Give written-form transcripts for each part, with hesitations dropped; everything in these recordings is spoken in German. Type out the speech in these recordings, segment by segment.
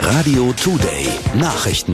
Radio Today Nachrichten.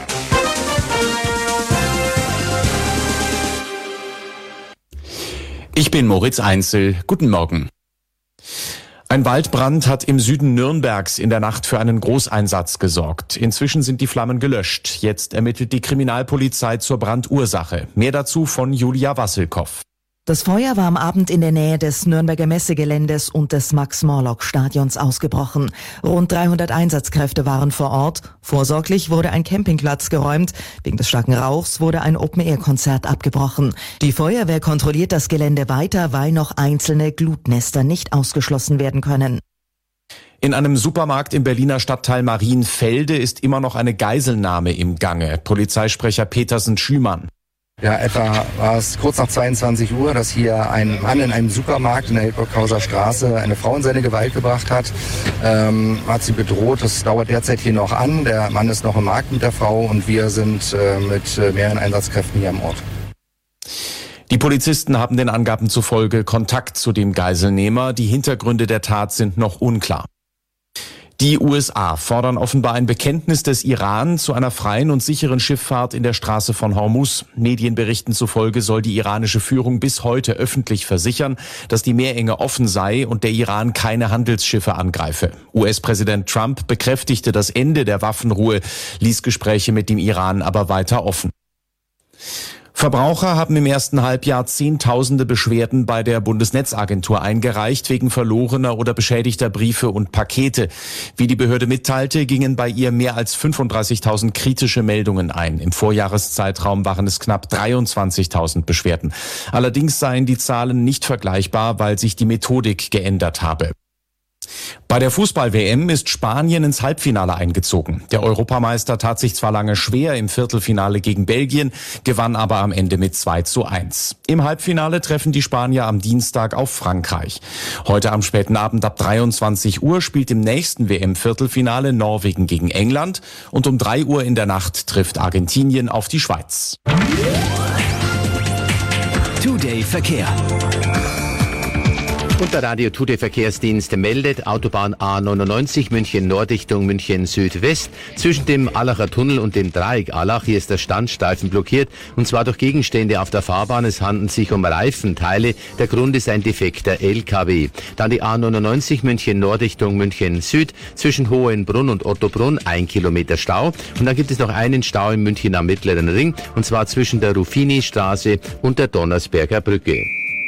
Ich bin Moritz Einzel. Guten Morgen. Ein Waldbrand hat im Süden Nürnbergs in der Nacht für einen Großeinsatz gesorgt. Inzwischen sind die Flammen gelöscht. Jetzt ermittelt die Kriminalpolizei zur Brandursache. Mehr dazu von Julia Wassilkow. Das Feuer war am Abend in der Nähe des Nürnberger Messegeländes und des Max-Morlock-Stadions ausgebrochen. Rund 300 Einsatzkräfte waren vor Ort. Vorsorglich wurde ein Campingplatz geräumt. Wegen des starken Rauchs wurde ein Open-Air-Konzert abgebrochen. Die Feuerwehr kontrolliert das Gelände weiter, weil noch einzelne Glutnester nicht ausgeschlossen werden können. In einem Supermarkt im Berliner Stadtteil Marienfelde ist immer noch eine Geiselnahme im Gange. Polizeisprecher Petersen-Schümann. Ja, etwa war es kurz nach 22 Uhr, dass hier ein Mann in einem Supermarkt in der Hildburghauser Straße eine Frau in seine Gewalt gebracht hat. Hat sie bedroht. Das dauert derzeit hier noch an. Der Mann ist noch im Markt mit der Frau und wir sind mit mehreren Einsatzkräften hier am Ort. Die Polizisten haben den Angaben zufolge Kontakt zu dem Geiselnehmer. Die Hintergründe der Tat sind noch unklar. Die USA fordern offenbar ein Bekenntnis des Iran zu einer freien und sicheren Schifffahrt in der Straße von Hormuz. Medienberichten zufolge soll die iranische Führung bis heute öffentlich versichern, dass die Meerenge offen sei und der Iran keine Handelsschiffe angreife. US-Präsident Trump bekräftigte das Ende der Waffenruhe, ließ Gespräche mit dem Iran aber weiter offen. Verbraucher haben im ersten Halbjahr Zehntausende Beschwerden bei der Bundesnetzagentur eingereicht wegen verlorener oder beschädigter Briefe und Pakete. Wie die Behörde mitteilte, gingen bei ihr mehr als 35.000 kritische Meldungen ein. Im Vorjahreszeitraum waren es knapp 23.000 Beschwerden. Allerdings seien die Zahlen nicht vergleichbar, weil sich die Methodik geändert habe. Bei der Fußball-WM ist Spanien ins Halbfinale eingezogen. Der Europameister tat sich zwar lange schwer im Viertelfinale gegen Belgien, gewann aber am Ende mit 2:1. Im Halbfinale treffen die Spanier am Dienstag auf Frankreich. Heute am späten Abend ab 23 Uhr spielt im nächsten WM-Viertelfinale Norwegen gegen England und um 3 Uhr in der Nacht trifft Argentinien auf die Schweiz. Today Verkehr. Und der Radio Today Verkehrsdienst meldet, Autobahn A99 München Nordrichtung München Südwest zwischen dem Allacher Tunnel und dem Dreieck Allach. Hier ist der Standstreifen blockiert und zwar durch Gegenstände auf der Fahrbahn. Es handelt sich um Reifenteile. Der Grund ist ein defekter LKW. Dann die A99 München Nordrichtung München Süd zwischen Hohenbrunn und Ottobrunn 1 Kilometer Stau. Und dann gibt es noch einen Stau in München am Mittleren Ring und zwar zwischen der Ruffini-Straße und der Donnersberger Brücke.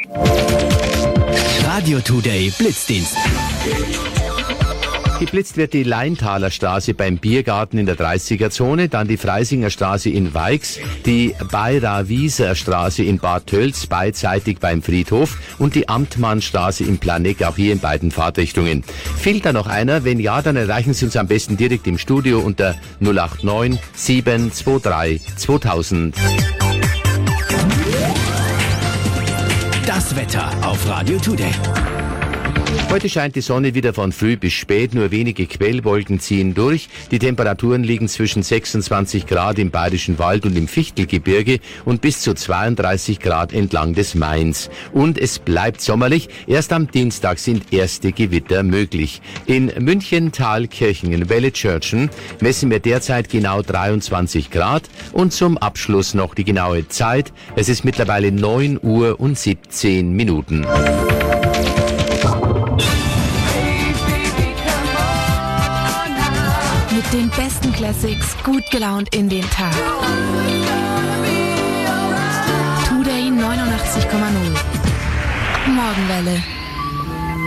Radio Today Blitzdienst. Geblitzt wird die Leintaler Straße beim Biergarten in der 30er-Zone, dann die Freisinger Straße in Weix, die Bayra-Wieser Straße in Bad Tölz, beidseitig beim Friedhof und die Amtmannstraße in Planegg, auch hier in beiden Fahrtrichtungen. Fehlt da noch einer? Wenn ja, dann erreichen Sie uns am besten direkt im Studio unter 089 723 2000. Das Wetter auf Radio Today. Heute scheint die Sonne wieder von früh bis spät, nur wenige Quellwolken ziehen durch. Die Temperaturen liegen zwischen 26 Grad im Bayerischen Wald und im Fichtelgebirge und bis zu 32 Grad entlang des Mains. Und es bleibt sommerlich. Erst am Dienstag sind erste Gewitter möglich. In München, Thalkirchen, in Wellitschörchen messen wir derzeit genau 23 Grad. Und zum Abschluss noch die genaue Zeit. Es ist mittlerweile 9 Uhr und 17 Minuten. Mit den besten Classics gut gelaunt in den Tag. Today 89,0. Morgenwelle.